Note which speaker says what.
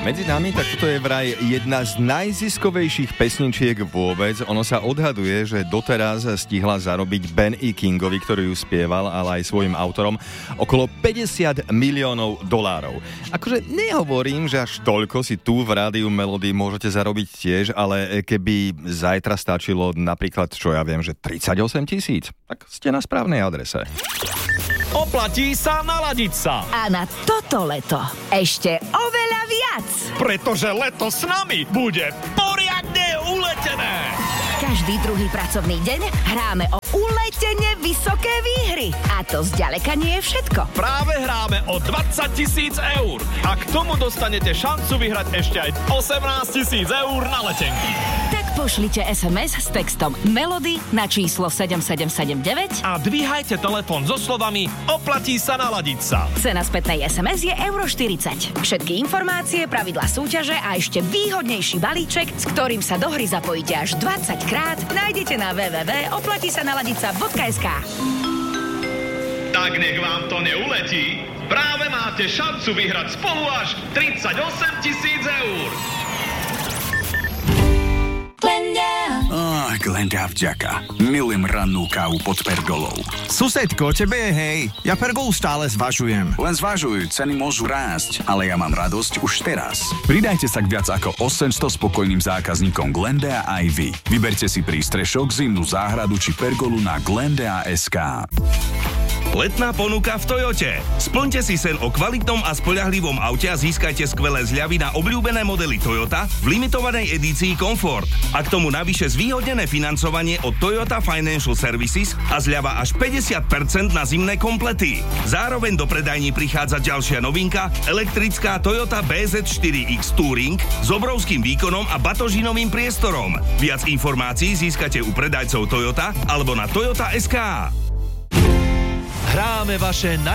Speaker 1: Medzi nami, tak toto je vraj jedna z najziskovejších pesničiek vôbec. Ono sa odhaduje, že doteraz stihla zarobiť Ben E. Kingovi, ktorý ju spieval, ale aj svojim autorom, okolo $50 miliónov. Akože nehovorím, že až toľko si tu v Rádiu Melody môžete zarobiť tiež, ale keby zajtra stačilo napríklad, čo ja viem, že 38 000, tak ste na správnej adrese.
Speaker 2: Oplatí sa naladiť sa.
Speaker 3: A na toto leto ešte oveľa viac.
Speaker 2: Pretože leto s nami bude poriadne uletené.
Speaker 3: Každý druhý pracovný deň hráme o uletene vysoké výhry. A to zďaleka nie je všetko.
Speaker 2: Práve hráme o 20 000 eur. A k tomu dostanete šancu vyhrať ešte aj 18 000 eur na letenky.
Speaker 3: Tak pošlite SMS s textom Melody na číslo 7779
Speaker 2: a dvíhajte telefón so slovami oplatí sa naladiť sa.
Speaker 3: Cena spätnej SMS je €40. Všetky informácie, pravidlá súťaže a ešte výhodnejší balíček, s ktorým sa do hry zapojíte až 20 krát, nájdete na www.oplatisanaladica.sk.
Speaker 2: Tak nech vám to neuletí. Práve máte šancu vyhrať spolu až 38 000 eur.
Speaker 4: Glenda vďaka. Milujem rannú kávu pod pergolou.
Speaker 5: Susedko, tebe je hej. Ja pergolu stále zvažujem.
Speaker 4: Len zvažuj, ceny môžu rásť, ale ja mám radosť už teraz. Pridajte sa k viac ako 800 spokojným zákazníkom Glenda aj vy. Vyberte si prístrešok, zimnú záhradu či pergolu na glenda.sk.
Speaker 6: Letná ponuka v Toyote. Splňte si sen o kvalitnom a spoľahlivom aute a získajte skvelé zľavy na obľúbené modely Toyota v limitovanej edícii Comfort. A k tomu navyše zvýhodnené financovanie od Toyota Financial Services a zľava až 50% na zimné komplety. Zároveň do predajní prichádza ďalšia novinka, elektrická Toyota BZ4X Touring s obrovským výkonom a batožinovým priestorom. Viac informácií získate u predajcov Toyota alebo na toyota.sk.
Speaker 2: Hráme vaše